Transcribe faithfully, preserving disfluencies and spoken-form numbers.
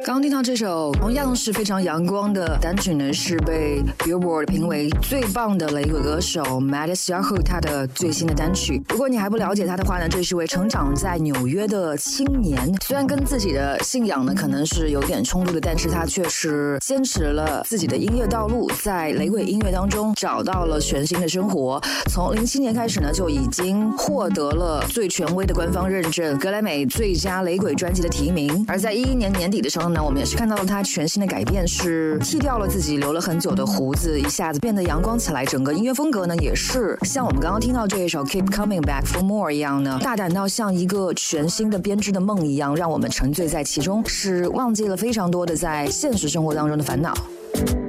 刚刚听到这首同样是非常阳光的单曲呢，是被 Billboard 评为最棒的雷鬼歌手 Maddie Yahoo 他的最新的单曲。如果你还不了解他的话呢，这是位成长在纽约的青年，虽然跟自己的信仰呢可能是有点冲突的，但是他却是坚持了自己的音乐道路，在雷鬼音乐当中找到了全新的生活。从零七年开始呢，就已经获得了最权威的官方认证格莱美最佳雷鬼专辑的提名。而在一一年年底的时候呢，我们也是看到了他全新的改变，是剃掉了自己留了很久的胡子，一下子变得阳光起来。整个音乐风格呢，也是像我们刚刚听到这一首 Keep Coming Back for More 一样呢，大胆到像一个全新的编织的梦一样，让我们沉醉在其中，是忘记了非常多的在现实生活当中的烦恼。